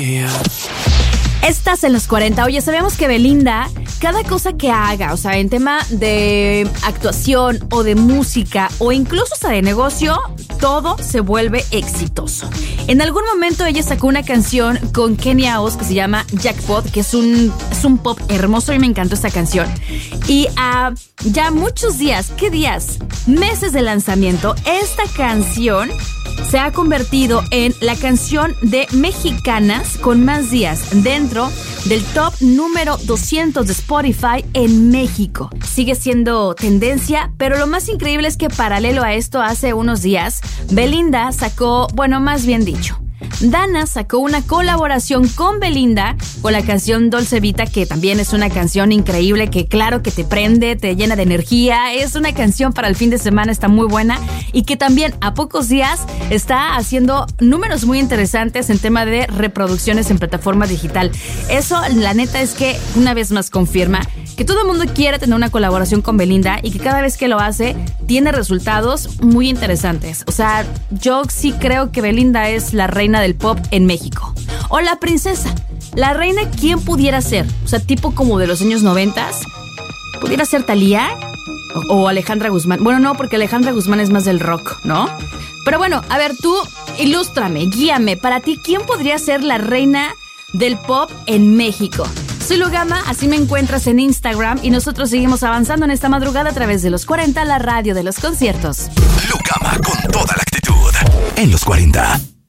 Estás en los 40. Oye, sabemos que Belinda, cada cosa que haga, o sea, en tema de actuación o de música o incluso hasta de negocio, todo se vuelve exitoso. En algún momento ella sacó una canción con Kenia Oz que se llama Jackpot, que es un pop hermoso y me encantó esta canción. Y ya muchos días, ¿qué días? Meses de lanzamiento, esta canción se ha convertido en la canción de mexicanas con más días dentro del top número 200 de Spotify en México. Sigue siendo tendencia, pero lo más increíble es que paralelo a esto, hace unos días, Belinda sacó, más bien dicho, Dana sacó una colaboración con Belinda con la canción Dolce Vita, que también es una canción increíble, que claro que te prende, te llena de energía, es una canción para el fin de semana, está muy buena y que también a pocos días está haciendo números muy interesantes en tema de reproducciones en plataforma digital. Eso, la neta, es que una vez más confirma que todo el mundo quiere tener una colaboración con Belinda y que cada vez que lo hace tiene resultados muy interesantes. O sea, yo sí creo que Belinda es la reina del pop en México. O la princesa. La reina, ¿quién pudiera ser? O sea, tipo como de los años 90. ¿Pudiera ser Thalía? O Alejandra Guzmán. Bueno, no, porque Alejandra Guzmán es más del rock, ¿no? Pero bueno, a ver, tú ilústrame, guíame. Para ti, ¿quién podría ser la reina del pop en México? Soy Lugama, así me encuentras en Instagram y nosotros seguimos avanzando en esta madrugada a través de los 40, la radio de los conciertos. Lugama con toda la actitud en los 40.